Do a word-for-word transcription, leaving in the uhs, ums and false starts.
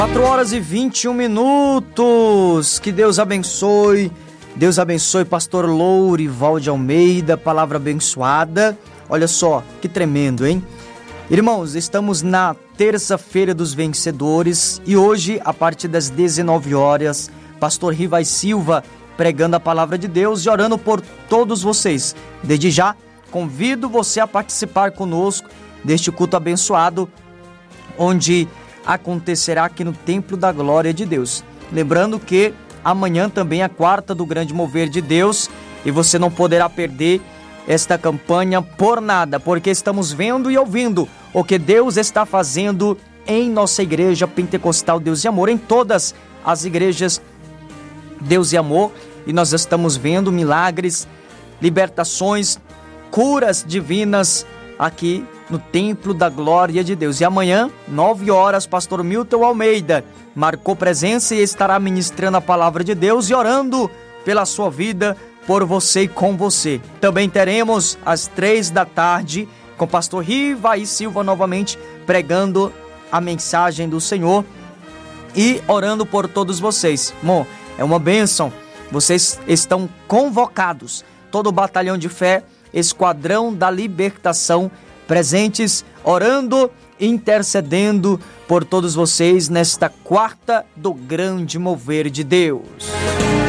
quatro horas e vinte e um minutos. Que Deus abençoe. Deus abençoe pastor Lourival de Almeida, palavra abençoada. Olha só, que tremendo, hein? Irmãos, estamos na terça-feira dos vencedores e hoje, a partir das dezenove horas, pastor Rivai Silva pregando a palavra de Deus e orando por todos vocês. Desde já, convido você a participar conosco deste culto abençoado, onde acontecerá aqui no Templo da Glória de Deus. Lembrando que amanhã também é a quarta do Grande Mover de Deus e você não poderá perder esta campanha por nada, porque estamos vendo e ouvindo o que Deus está fazendo em nossa igreja Pentecostal Deus e Amor, em todas as igrejas Deus e Amor, e nós estamos vendo milagres, libertações, curas divinas aqui no Templo da Glória de Deus. E amanhã, nove horas, pastor Milton Almeida marcou presença e estará ministrando a palavra de Deus e orando pela sua vida, por você e com você. Também teremos às três da tarde com o pastor Rivai Silva novamente pregando a mensagem do Senhor e orando por todos vocês. Bom, é uma bênção. Vocês estão convocados. Todo o batalhão de fé, Esquadrão da Libertação, presentes, orando, intercedendo por todos vocês nesta quarta do Grande Mover de Deus.